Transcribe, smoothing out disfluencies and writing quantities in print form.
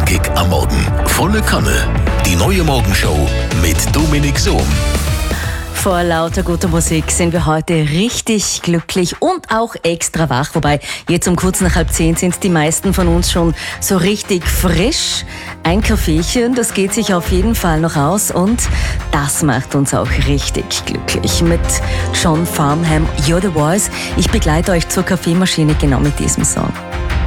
Knackig am Morgen. Volle Kanne. Die neue Morgenshow mit Dominik Sohm. Vor lauter guter Musik sind wir heute richtig glücklich und auch extra wach. Wobei jetzt um kurz nach 9:30 sind die meisten von uns schon so richtig frisch. Ein Kaffeechen, das geht sich auf jeden Fall noch aus und das macht uns auch richtig glücklich. Mit John Farnham, You're the Voice. Ich begleite euch zur Kaffeemaschine genau mit diesem Song.